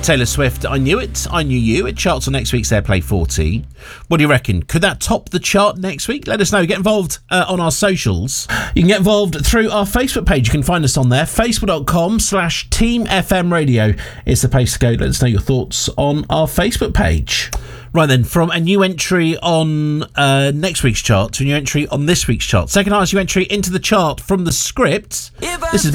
Taylor Swift, I Knew It, I Knew You. It charts on next week's Airplay 40. What do you reckon? Could that top the chart next week? Let us know. Get involved on our socials. You can get involved through our Facebook page. You can find us on there. Facebook.com/Team FM Radio is the place to go. Let us know your thoughts on our Facebook page. Right then, from a new entry on next week's chart to a new entry on this week's chart. Second highest new entry into the chart from The Script. This is